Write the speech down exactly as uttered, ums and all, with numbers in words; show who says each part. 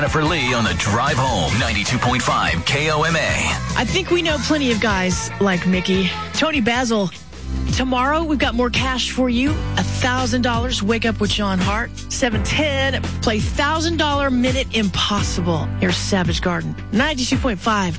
Speaker 1: Jennifer Lee on the Drive Home, ninety-two point five K O M A.
Speaker 2: I think we know plenty of guys like Mickey. Tony Basil, tomorrow we've got more cash for you. one thousand dollars, Wake Up with John Hart. seven ten, play one thousand dollars Minute Impossible. Here's Savage Garden, ninety-two point five